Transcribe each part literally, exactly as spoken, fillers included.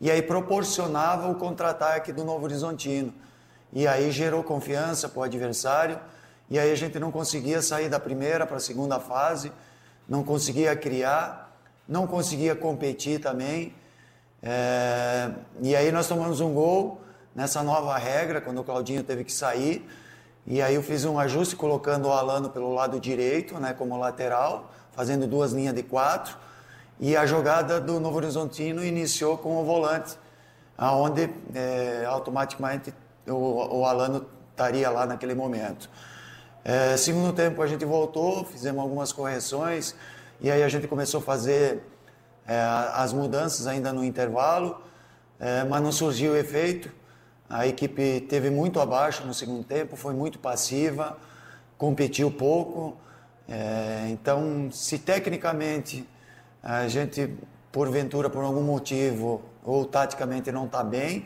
e aí proporcionava o contra-ataque do Novo Horizontino. E aí gerou confiança para o adversário, e aí a gente não conseguia sair da primeira para a segunda fase, não conseguia criar, não conseguia competir também. É... E aí nós tomamos um gol nessa nova regra, quando o Claudinho teve que sair, e aí eu fiz um ajuste colocando o Alano pelo lado direito, né, como lateral, fazendo duas linhas de quatro, e a jogada do Novo Horizontino iniciou com o volante, aonde é, automaticamente o, o Alano estaria lá naquele momento. É, segundo tempo a gente voltou, fizemos algumas correções, e aí a gente começou a fazer é, as mudanças ainda no intervalo, é, mas não surgiu o efeito. A equipe teve muito abaixo no segundo tempo, foi muito passiva, competiu pouco. É, então, se tecnicamente a gente, porventura, por algum motivo, ou taticamente não está bem,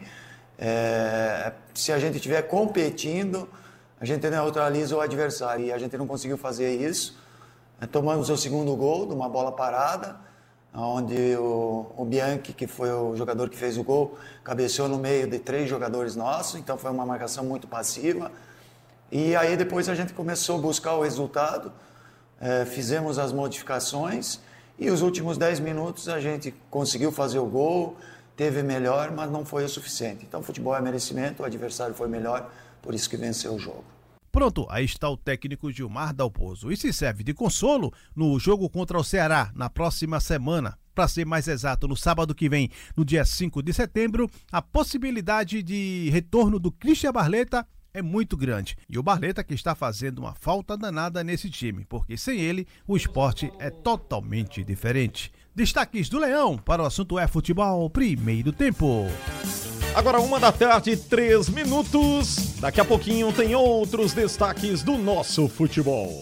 é, se a gente estiver competindo, a gente neutraliza o adversário. E a gente não conseguiu fazer isso. É, tomamos o segundo gol de uma bola parada, onde o, o Bianchi, que foi o jogador que fez o gol, cabeceou no meio de três jogadores nossos, então foi uma marcação muito passiva. E aí depois a gente começou a buscar o resultado, é, fizemos as modificações, e os últimos dez minutos a gente conseguiu fazer o gol, teve melhor, mas não foi o suficiente. Então futebol é merecimento, o adversário foi melhor, por isso que venceu o jogo. Pronto, aí está o técnico Gilmar Dalpozo. E se serve de consolo no jogo contra o Ceará na próxima semana. Para ser mais exato, no sábado que vem, no dia cinco de setembro, a possibilidade de retorno do Christian Barleta é muito grande. E o Barleta que está fazendo uma falta danada nesse time, porque sem ele o esporte é totalmente diferente. Destaques do Leão para o assunto é futebol primeiro tempo. Agora uma da tarde, três minutos. Daqui a pouquinho tem outros destaques do nosso futebol.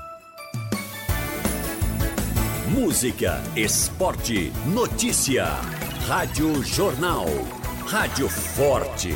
Música, esporte, notícia. Rádio Jornal. Rádio Forte.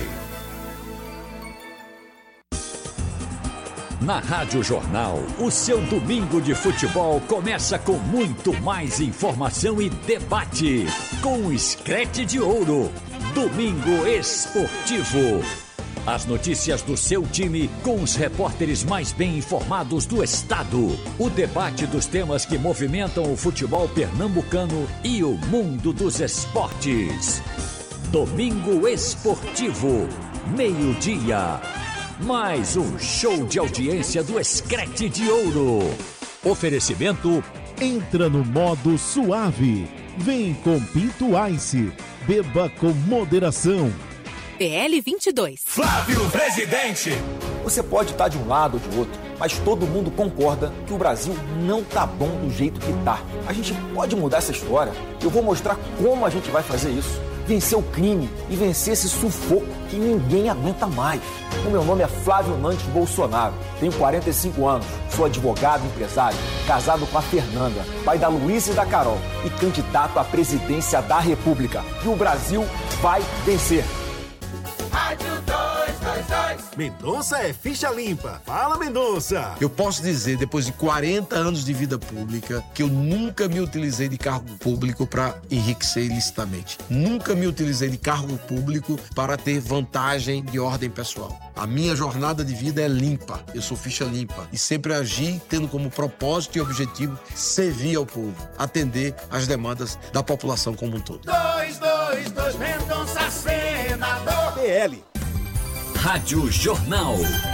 Na Rádio Jornal, o seu domingo de futebol começa com muito mais informação e debate. Com o Screte de Ouro. Domingo Esportivo. As notícias do seu time com os repórteres mais bem informados do estado. O debate dos temas que movimentam o futebol pernambucano e o mundo dos esportes. Domingo Esportivo, meio-dia. Mais um show de audiência do Screte de Ouro. Oferecimento: entra no modo suave. Vem com Pinto Ice. Beba com moderação. P L vinte e dois. Flávio Presidente. Você pode estar de um lado ou de outro, mas todo mundo concorda que o Brasil não tá bom do jeito que tá. A gente pode mudar essa história. Eu vou mostrar como a gente vai fazer isso. Vencer o crime e vencer esse sufoco que ninguém aguenta mais. O meu nome é Flávio Nantes Bolsonaro, tenho quarenta e cinco anos, sou advogado e empresário, casado com a Fernanda, pai da Luísa e da Carol e candidato à presidência da República. E o Brasil vai vencer. Rádio dois dois dois. Mendonça é ficha limpa. Fala, Mendonça. Eu posso dizer, depois de quarenta anos de vida pública, que eu nunca me utilizei de cargo público para enriquecer ilicitamente. Nunca me utilizei de cargo público para ter vantagem de ordem pessoal. A minha jornada de vida é limpa. Eu sou ficha limpa. E sempre agi tendo como propósito e objetivo servir ao povo, atender às demandas da população como um todo. dois dois dois, Mendonça senador. P L. Rádio Jornal.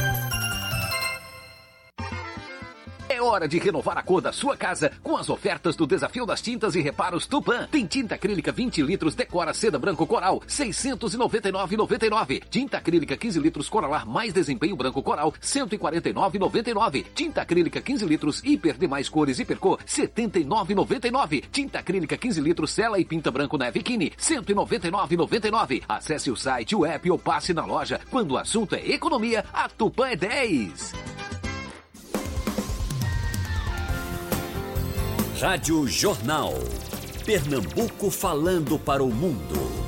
É hora de renovar a cor da sua casa com as ofertas do Desafio das Tintas e Reparos Tupã. Tem tinta acrílica vinte litros Decora Seda Branco Coral, seiscentos e noventa e nove reais e noventa e nove centavos. Tinta acrílica quinze litros Coralar mais Desempenho Branco Coral, cento e quarenta e nove reais e noventa e nove centavos. Tinta acrílica quinze litros Hiper Demais Cores Hipercor, setenta e nove reais e noventa e nove centavos. Tinta acrílica quinze litros Sela e Pinta Branco Neve Kine, cento e noventa e nove reais e noventa e nove centavos. Acesse o site, o app ou passe na loja. Quando o assunto é economia, a Tupã é dez. Rádio Jornal. Pernambuco falando para o mundo.